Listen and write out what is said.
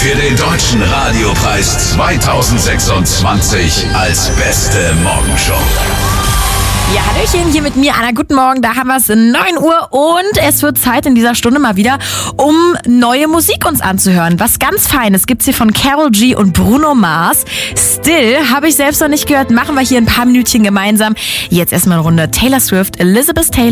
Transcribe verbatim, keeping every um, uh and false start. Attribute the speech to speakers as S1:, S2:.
S1: für den Deutschen Radiopreis zweitausendsechsundzwanzig als beste Morgenshow.
S2: Ja, Hallöchen, hier mit mir, Anna. Guten Morgen, da haben wir es neun Uhr und es wird Zeit in dieser Stunde mal wieder, um neue Musik uns anzuhören. Was ganz Feines gibt's hier von Karol G und Bruno Mars. Still, habe ich selbst noch nicht gehört, machen wir hier ein paar Minütchen gemeinsam. Jetzt erstmal eine Runde Taylor Swift, Elizabeth Taylor.